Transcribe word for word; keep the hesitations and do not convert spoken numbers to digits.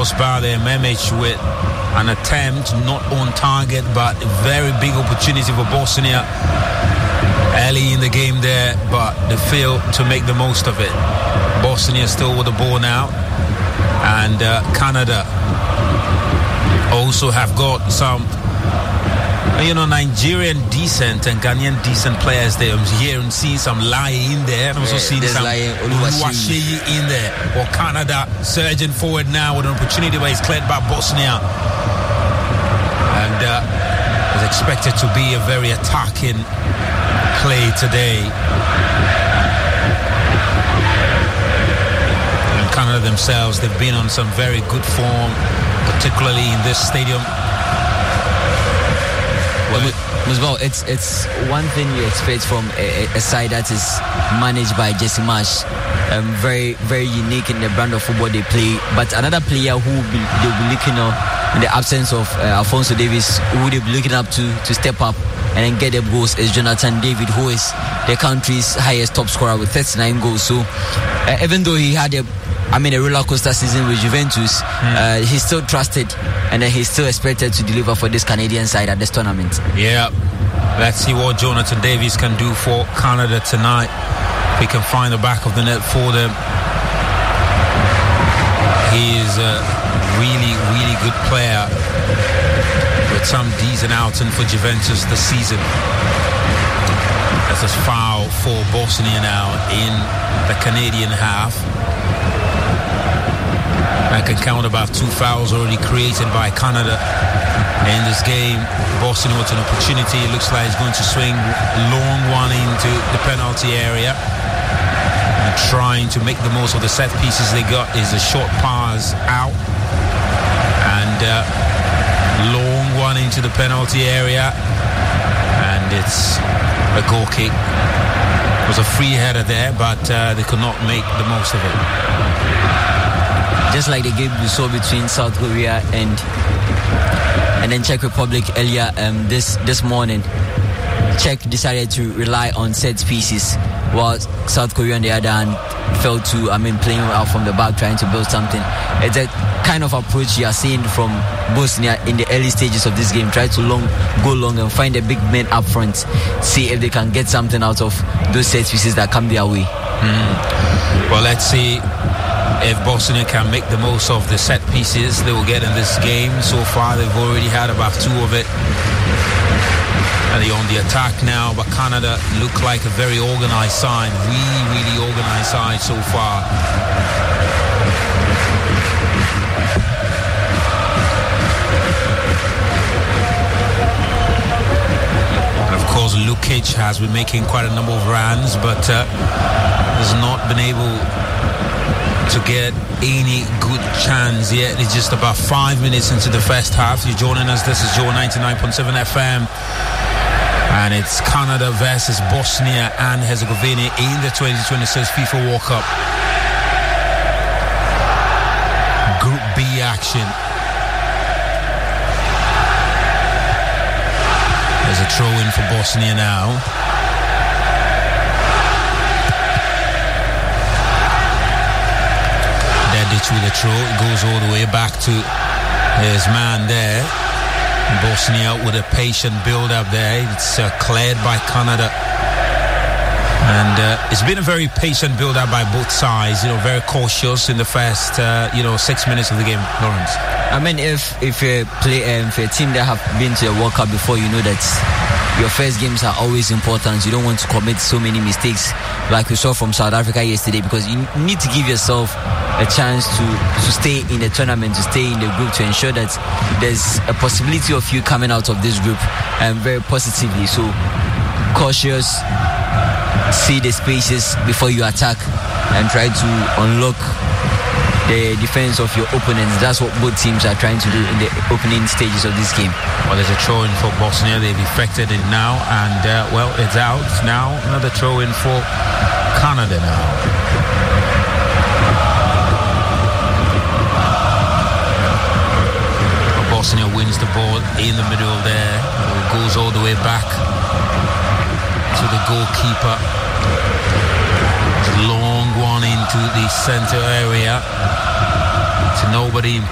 crossbar there. Memic with an attempt, not on target, but a very big opportunity for Bosnia early in the game there, but they failed to make the most of it. Bosnia still with the ball now, and uh, Canada also have got some, you know, Nigerian decent and Ghanaian decent players there. I'm here and seeing some Lai in there. I'm also yeah, seeing some Oluwaseyi in there. Or Canada surging forward now with an opportunity, but it's cleared by Bosnia. And uh, is expected to be a very attacking play today. And Canada themselves, they've been on some very good form, particularly in this stadium. Well, it's it's one thing you expect from a, a side that is managed by Jesse Marsh. Um, very very unique in the brand of football they play. But another player who will be, they'll be looking up in the absence of uh, Alphonso Davies, who they'll be looking up to to step up and then get the goals, is Jonathan David, who is the country's highest top scorer with thirty-nine goals. So uh, even though he had a I mean, a roller coaster season with Juventus, mm. uh, he's still trusted, and then he's still expected to deliver for this Canadian side at this tournament. Yeah, let's see what Jonathan Davies can do for Canada tonight. If he can find the back of the net for them. He is a really, really good player with some decent outing for Juventus this season. That's a foul for Bosnia now in the Canadian half. I can count about two fouls already created by Canada in this game. Bosnia with an opportunity. It looks like it's going to swing long one into the penalty area. And trying to make the most of the set pieces they got is a short pass out. And uh, long one into the penalty area. And it's a goal kick. It was a free header there, but uh, they could not make the most of it. Just like the game we saw between South Korea and and then Czech Republic earlier um, this this morning, Czech decided to rely on set pieces, while South Korea on the other hand fell to, I mean, playing out from the back, trying to build something. It's a kind of approach you are seeing from Bosnia in the early stages of this game. Try to long, go long and find the big men up front, see if they can get something out of those set pieces that come their way. Mm. Well, let's see if Bosnia can make the most of the set pieces they will get in this game. So far, they've already had about two of it. And they're on the attack now, but Canada look like a very organized side. Really, really organized side so far. And of course, Lukic has been making quite a number of runs, but uh, has not been able to get any good chance yet. It's just about five minutes into the first half. You're joining us. This is Joe ninety-nine point seven F M. And it's Canada versus Bosnia and Herzegovina in the twenty twenty-six FIFA World Cup. Group B action. There's a throw-in for Bosnia now. With a throw, it goes all the way back to his man there. Bosnia with a patient build-up there. It's uh, cleared by Canada, and uh, it's been a very patient build-up by both sides. You know, very cautious in the first, uh, you know, six minutes of the game. Lawrence, I mean, if if you play um, for a team that have been to the World Cup before, you know that your first games are always important. You don't want to commit so many mistakes like we saw from South Africa yesterday, because you need to give yourself a chance to, to stay in the tournament, to stay in the group, to ensure that there's a possibility of you coming out of this group um, very positively. So cautious, see the spaces before you attack, and try to unlock the defense of your opponents. That's what both teams are trying to do in the opening stages of this game. Well, there's a throw-in for Bosnia. They've effected it now, and uh, well, it's out now. Another throw-in for Canada now. Bosnia wins the ball in the middle there. It goes all the way back to the goalkeeper. It's a long one into the center area to nobody.